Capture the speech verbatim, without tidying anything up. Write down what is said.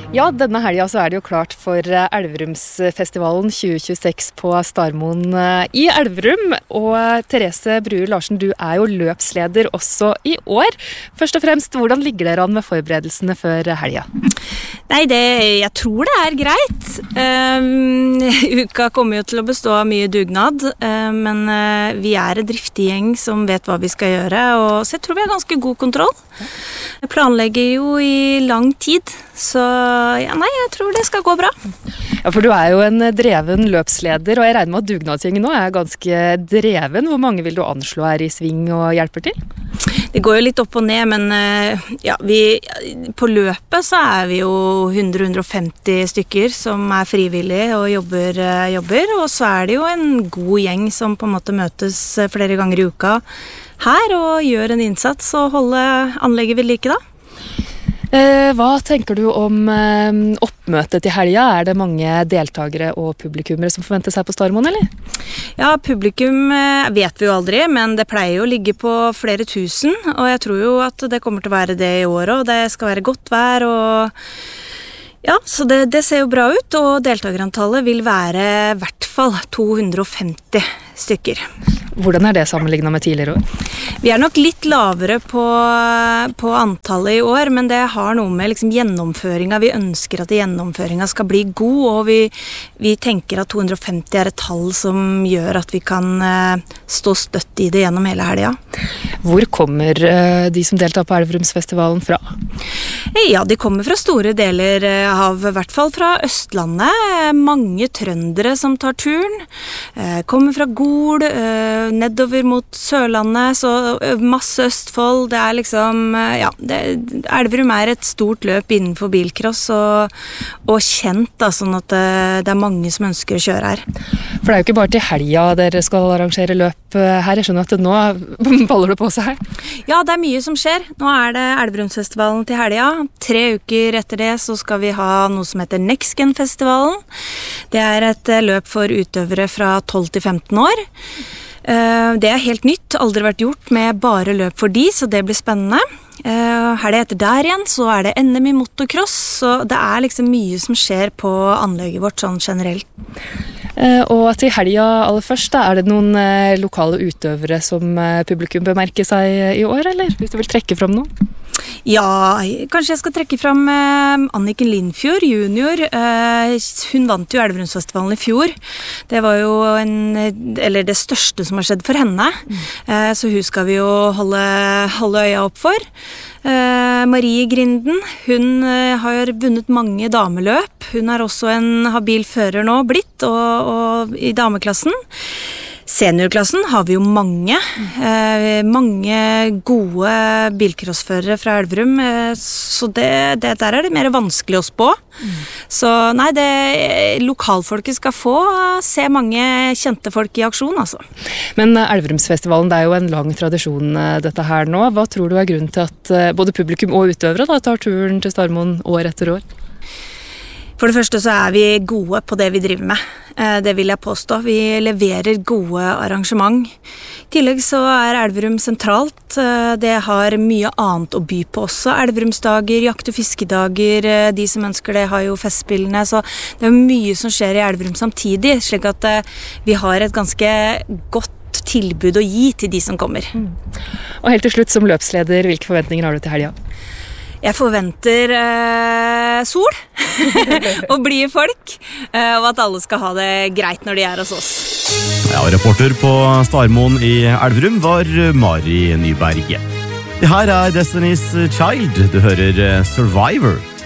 Ja, denne helga så er det jo klart for Elverumsfestivalen tjue tjueseks på Starmoen i Elverum. Og Therese Bruer Larsen, du er jo løpsleder også i år. Først og fremst, hvordan ligger dere an med forberedelsene før helga? Nei, det, jeg tror det er greit. Um, uka kommer jo til å bestå av mye dugnad, uh, men uh, vi er en driftig gjeng som vet hva vi skal gjøre, og så jeg tror vi har ganske god kontroll. Jeg planlegger jo i lang tid, så ja, nei, jeg tror det skal gå bra. Ja, for du er jo en dreven løpsleder, og jeg regner med at dugnadsgjengen nå er ganske dreven. Hvor mange vil du anslå er i sving og hjelper til? Det går jo litt opp og ned, men ja, vi, på løpet så er vi jo hundre til hundre og femti stykker som er frivillige og jobber, jobber, og så er det jo en god gjeng som på en måte møtes flere ganger i uka her og gjør en innsats og holder anlegget ved like da. Eh, hva tenker du om eh, oppmøtet til helga? Er det mange deltagere og publikummere som forventer seg på Starmoen, eller? Ja, publikum eh, vet vi jo aldri, men det pleier jo å ligge på flere tusen, og jeg tror jo at det kommer til å være det i år, og det skal være godt vær, og ja, så det, det ser jo bra ut, og deltagerantallet vil være i hvert fall to hundre og femti stykker. Hvordan er det sammenlignet med tidligere år? Vi er nok litt lavere på, på antallet i år, men det har noe med liksom gjennomføringen. Vi ønsker at gjennomføringen skal bli god, og vi, vi tenker at to hundre og femti er et tall som gjør at vi kan uh, stå støtt i det gjennom hele helga. Hvor kommer uh, de som deltar på Elverumsfestivalen fra? Ja, de kommer fra store deler av, i hvert fall fra Østlandet. Mange trøndere som tar turen. Uh, kommer fra Gol, uh, nedover mot Sørlandet, så masse Østfold. Det er liksom, ja, det, Elverum er et stort løp innenfor bilcross og, og kjent da, sånn at det, det er mange som ønsker å kjøre her. For det er jo ikke bare til helga dere skal arrangere løp her. Jeg skjønner at nå baller det på seg her. Ja, det er mye som skjer. Nå er det Elverumsfestivalen til helga. Tre uker etter det så skal vi ha noe som heter Nexgen-festivalen. Det er et løp for utøvere fra tolv til femten år. Det er helt nytt, aldri vært gjort med bare løp for de, så det blir spennende. Her det etter der igjen, så er det N M i motocross, så det er liksom mye som skjer på anlegget vårt sånn generelt. Og til helga aller først, da, er det noen lokale utøvere som publikum bør merke seg i år, eller? Hvis du vil trekke fram noen? Ja, kanskje jeg skal trekke fram eh, Anniken Lindfjord, junior. Eh, hun vant jo Elverumsfestivalen i fjor. Det var jo en, eller det største som har skjedd for henne. Mm. Eh, så hun skal vi jo holde, holde øya opp for. Eh, Marie Grinden, hun eh, har vunnet mange dameløp. Hun er også en habil fører nå blitt, og, og i dameklassen. Seniorklassen har vi jo mange, eh, mange gode bilcrossførere fra Elverum, eh, så det, det der er det mer vanskelig å spå. Mm. Så nei, det, lokalfolket skal få se mange kjente folk i aksjon, altså. Men Elverumsfestivalen, det er jo en lang tradisjon dette her nå. Hva tror du er grunnen til at både publikum og utøvere da, tar turen til Starmoen år etter år? For det første så er vi gode på det vi driver med. Det vil jeg påstå. Vi leverer gode arrangement. I tillegg så er Elverum sentralt. Det har mye annet å by på også. Elverumsdager, jakt- og fiskedager, de som ønsker det har jo festspillene. Så det er mye som skjer i Elverum samtidig, slik at vi har et ganske godt tilbud å gi til de som kommer. Mm. Og helt til slutt, som løpsleder, hvilke forventninger har du til helga? Jeg forventer eh, sol og blide folk, eh, og at alle skal ha det greit når de er hos oss. Ja, reporter på Starmoen i Elverum var Mari Nyberg. Det her er Destiny's Child. Du hører Survivor.